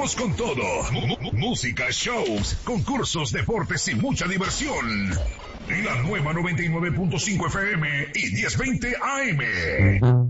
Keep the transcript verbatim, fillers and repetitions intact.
Vamos con todo. M- m- música, shows, concursos, deportes y mucha diversión. Y la nueva noventa y nueve punto cinco F M y diez veinte A M.